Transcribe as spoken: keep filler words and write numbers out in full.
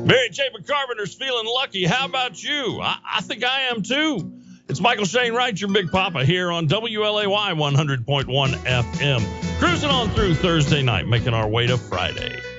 Mary Chapin Carpenter's feeling lucky. How about you? I, I think I am too. It's Michael Shane Wright, your Big Papa, here on W L A Y one hundred point one F M. Cruising on through Thursday night, making our way to Friday.